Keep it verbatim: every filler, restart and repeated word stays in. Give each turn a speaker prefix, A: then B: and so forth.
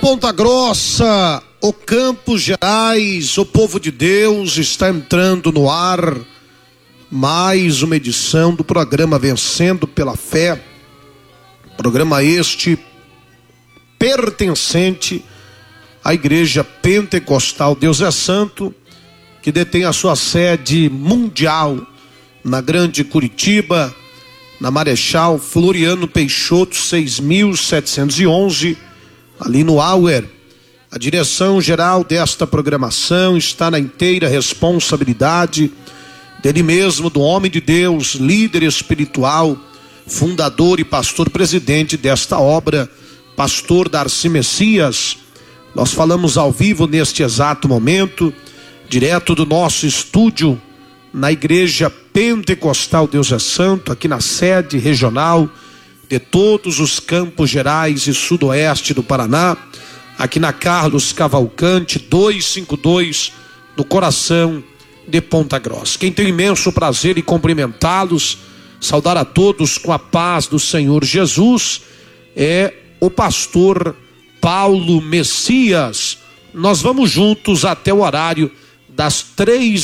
A: Ponta Grossa, o Campos Gerais, o povo de Deus, está entrando no ar mais uma edição do programa Vencendo pela Fé, programa este pertencente à Igreja Pentecostal Deus é Santo, que detém a sua sede mundial na Grande Curitiba, na Marechal Floriano Peixoto seis mil setecentos e onze, ali no Auer. A direção geral desta programação está na inteira responsabilidade dele mesmo, do homem de Deus, líder espiritual, fundador e pastor-presidente desta obra, pastor Darcy Messias. Nós falamos ao vivo neste exato momento, direto do nosso estúdio, na Igreja Pentecostal Deus é Santo, aqui na sede regional de todos os Campos Gerais e Sudoeste do Paraná, aqui na Carlos Cavalcante duzentos e cinquenta e dois, no coração de Ponta Grossa. Quem tem imenso prazer em cumprimentá-los, saudar a todos com a paz do Senhor Jesus, é o pastor Paulo Messias. Nós vamos juntos até o horário das três